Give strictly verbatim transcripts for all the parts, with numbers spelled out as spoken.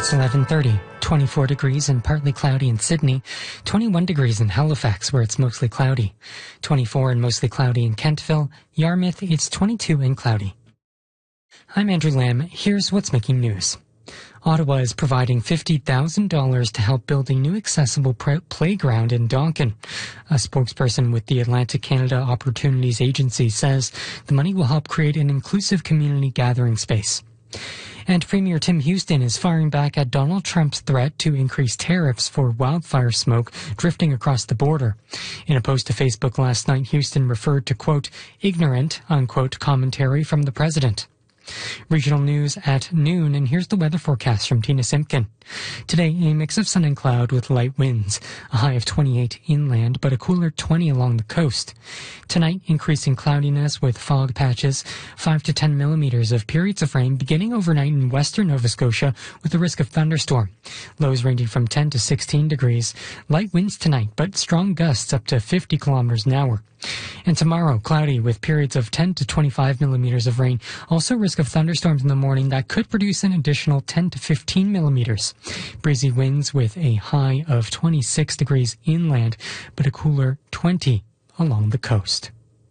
It's eleven thirty, twenty-four degrees and partly cloudy in Sydney, twenty-one degrees in Halifax where it's mostly cloudy, twenty-four and mostly cloudy in Kentville, Yarmouth it's twenty-two and cloudy. I'm Andrew Lamb. Here's what's making news. Ottawa is providing fifty thousand dollars to help build a new accessible pr- playground in Donkin. A spokesperson with the Atlantic Canada Opportunities Agency says the money will help create an inclusive community gathering space. And Premier Tim Houston is firing back at Donald Trump's threat to increase tariffs for wildfire smoke drifting across the border. In a post to Facebook last night, Houston referred to, quote, ignorant, unquote, commentary from the president. Regional news at noon, and here's the weather forecast from Tina Simpkin. Today, a mix of sun and cloud with light winds, a high of twenty-eight inland, but a cooler twenty along the coast. Tonight, increasing cloudiness with fog patches, five to ten millimeters of periods of rain beginning overnight in western Nova Scotia with the risk of thunderstorm. Lows ranging from ten to sixteen degrees. Light winds tonight, but strong gusts up to fifty kilometers an hour. And tomorrow, cloudy with periods of ten to twenty-five millimeters of rain. Also risk of thunderstorms in the morning that could produce an additional ten to fifteen millimeters. Breezy winds with a high of twenty-six degrees inland, but a cooler twenty along the coast.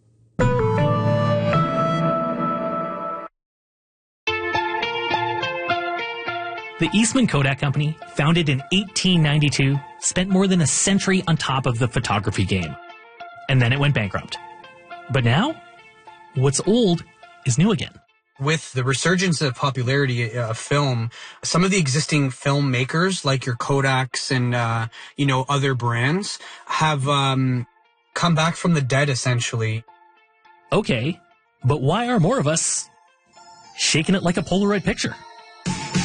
The Eastman Kodak Company, founded in eighteen ninety-two, spent more than a century on top of the photography game. And then it went bankrupt. But now, what's old is new again. With the resurgence of popularity of film, some of the existing filmmakers, like your Kodaks and, uh, you know, other brands, have um, come back from the dead, essentially. Okay, but why are more of us shaking it like a Polaroid picture?